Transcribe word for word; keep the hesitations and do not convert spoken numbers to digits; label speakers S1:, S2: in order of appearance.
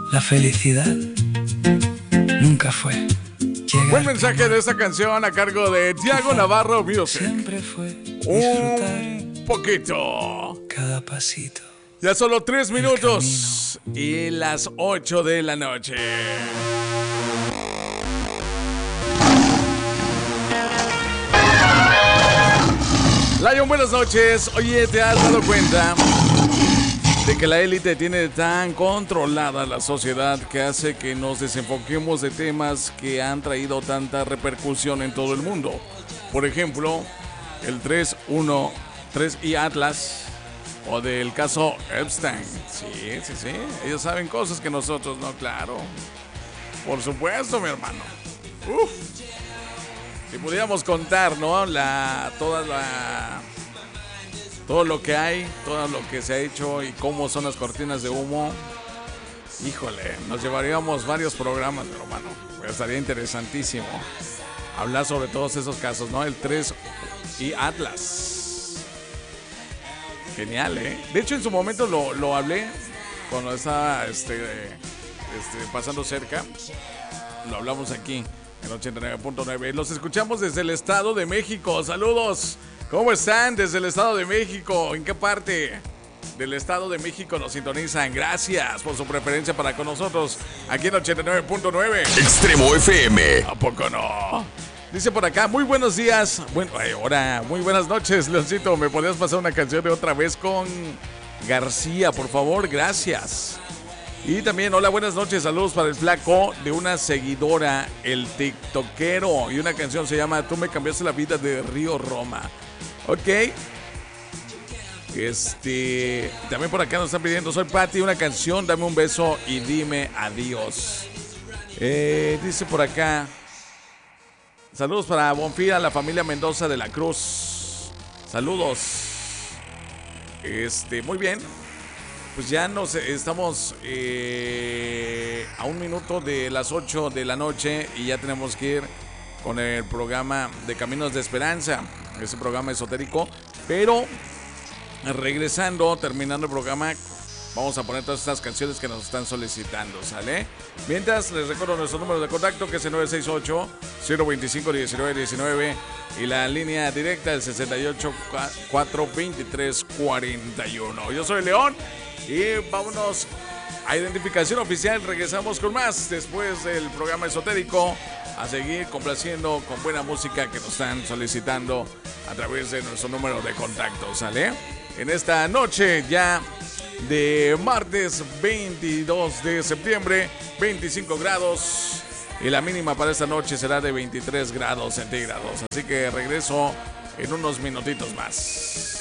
S1: La felicidad nunca fue llegar.
S2: Buen mensaje de esta canción a cargo de Tiago Navarro Music.
S1: Siempre fue disfrutar
S2: Un poquito.
S1: cada pasito.
S2: Ya solo tres minutos y las ocho de la noche. Lion, buenas noches. Oye, ¿te has dado cuenta de que la élite tiene tan controlada la sociedad que hace que nos desenfoquemos de temas que han traído tanta repercusión en todo el mundo? Por ejemplo, el tres uno tres y Atlas o del caso Epstein. Sí, sí, sí. Ellos saben cosas que nosotros no, claro. Por supuesto, mi hermano. Uf. Si pudiéramos contar, ¿no? La, toda la, todo lo que hay, todo lo que se ha hecho y cómo son las cortinas de humo. Híjole, nos llevaríamos varios programas, mi hermano. Pues estaría interesantísimo hablar sobre todos esos casos, ¿no? El tres y Atlas. Genial, ¿eh? De hecho, en su momento lo, lo hablé cuando estaba este, este, pasando cerca. Lo hablamos aquí en ochenta y nueve punto nueve. Los escuchamos desde el Estado de México. Saludos. ¿Cómo están desde el Estado de México? ¿En qué parte del Estado de México nos sintonizan? Gracias por su preferencia para con nosotros aquí en ochenta y nueve punto nueve.
S3: Extremo F M.
S2: ¿A poco no? Dice por acá, muy buenos días. Bueno, ay, ahora, muy buenas noches, Leoncito. ¿Me podrías pasar una canción de otra vez con García, por favor? Gracias. Y también, hola, buenas noches, saludos para el flaco de una seguidora, el tiktokero. Y una canción se llama Tú me cambiaste la vida, de Río Roma. Ok. Este, también por acá nos están pidiendo, soy Pati, una canción, dame un beso y dime adiós. Eh, dice por acá, saludos para Bonfila, la familia Mendoza de la Cruz. Saludos. Este, muy bien. Pues ya nos estamos eh, a un minuto de las ocho de la noche y ya tenemos que ir con el programa de Caminos de Esperanza, ese programa esotérico. Pero regresando, terminando el programa, vamos a poner todas estas canciones que nos están solicitando, ¿sale? Mientras, les recuerdo nuestro número de contacto, que es el nueve seis ocho, cero veinticinco, diecinueve diecinueve, y la línea directa el sesenta y ocho, cuatro veintitrés, cuarenta y uno. Yo soy León y vámonos a Identificación Oficial. Regresamos con más después del programa esotérico, a seguir complaciendo con buena música que nos están solicitando a través de nuestro número de contacto, ¿sale? En esta noche ya de martes veintidós de septiembre, veinticinco grados, y la mínima para esta noche será de veintitrés grados centígrados. Así que regreso en unos minutitos más.